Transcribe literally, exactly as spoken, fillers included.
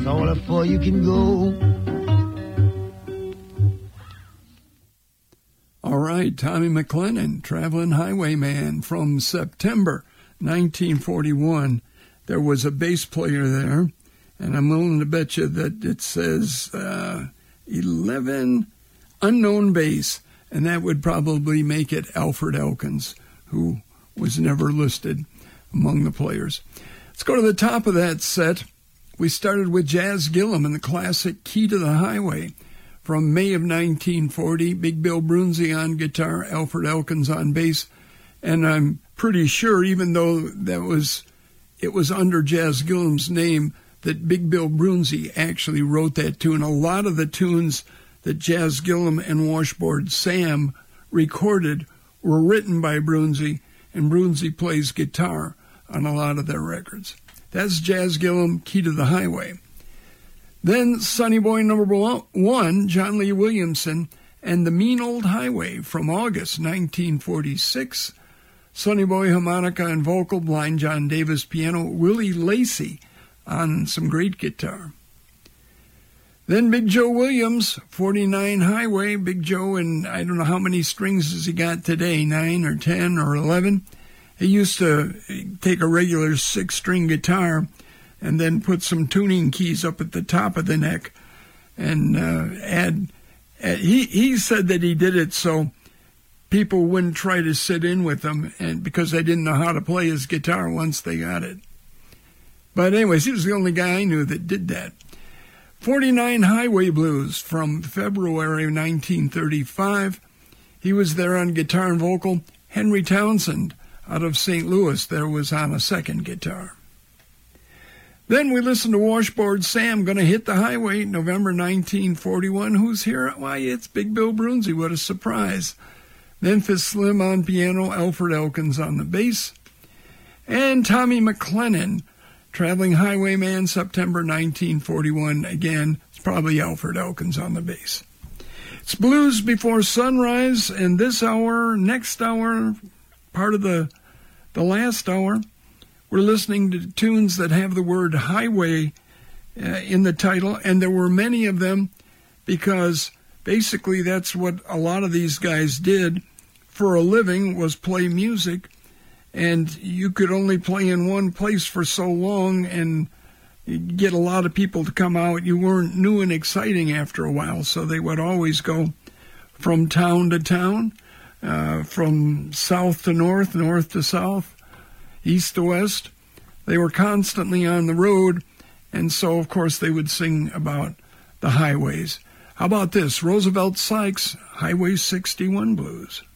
That's all how far you can go. All right, Tommy McLennan, Traveling Highwayman from September nineteen forty-one. There was a bass player there, and I'm willing to bet you that it says uh, eleven unknown bass, and that would probably make it Alfred Elkins, who was never listed among the players. Let's go to the top of that set. We started with Jazz Gillum and the classic Key to the Highway from May of nineteen forty. Big Bill Broonzy on guitar, Alfred Elkins on bass, and I'm pretty sure, even though that was it was under Jazz Gillum's name, that Big Bill Broonzy actually wrote that tune. A lot of the tunes that Jazz Gillum and Washboard Sam recorded were written by Broonzy, and Broonzy plays guitar on a lot of their records. That's Jazz Gillum, Key to the Highway. Then Sonny Boy number one, John Lee Williamson, and The Mean Old Highway from August nineteen forty-six. Sonny Boy harmonica and vocal, Blind John Davis piano, Willie Lacey on some great guitar. Then Big Joe Williams, forty-nine Highway. Big Joe, and I don't know how many strings has he got today, nine or ten or eleven. He used to take a regular six-string guitar and then put some tuning keys up at the top of the neck and uh, add, add he, he said that he did it so people wouldn't try to sit in with him, and because they didn't know how to play his guitar once they got it. But anyways, he was the only guy I knew that did that. forty-nine Highway Blues from February nineteen thirty-five. He was there on guitar and vocal. Henry Townsend out of Saint Louis there was on a second guitar. Then we listened to Washboard Sam, Gonna Hit the Highway, November nineteen forty-one. Who's here? Why, it's Big Bill Broonzy. What a surprise. Memphis Slim on piano, Alfred Elkins on the bass. And Tommy McLennan, Traveling Highwayman, September nineteen forty-one. Again, it's probably Alfred Elkins on the bass. It's Blues Before Sunrise, and this hour, next hour, part of the, the last hour, we're listening to tunes that have the word highway uh, in the title, and there were many of them because basically that's what a lot of these guys did for a living, was play music, and you could only play in one place for so long and get a lot of people to come out. You weren't new and exciting after a while, so they would always go from town to town, uh, from south to north, north to south, east to west. They were constantly on the road, and so, of course, they would sing about the highways. How about this? Roosevelt Sykes, Highway sixty-one Blues.